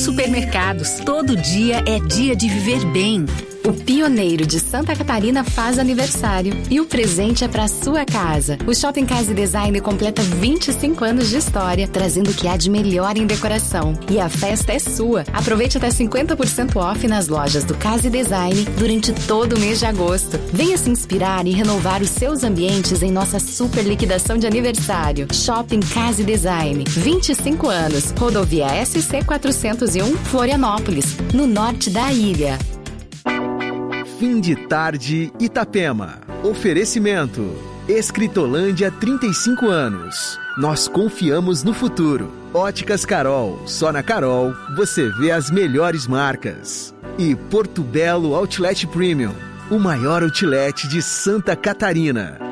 Supermercados. Todo dia é dia de viver bem. O Pioneiro de Santa Catarina faz aniversário e o presente é para sua casa. O Shopping Casa e Design completa 25 anos de história, trazendo o que há de melhor em decoração. E a festa é sua. Aproveite até 50% off nas lojas do Casa e Design durante todo o mês de agosto. Venha se inspirar e renovar os seus ambientes em nossa super liquidação de aniversário. Shopping Casa e Design, 25 anos. Rodovia SC 401, Florianópolis, no norte da ilha. Fim de tarde, Itapema. Oferecimento. Escritolândia 35 anos. Nós confiamos no futuro. Óticas Carol. Só na Carol você vê as melhores marcas. E Porto Belo Outlet Premium. O maior outlet de Santa Catarina.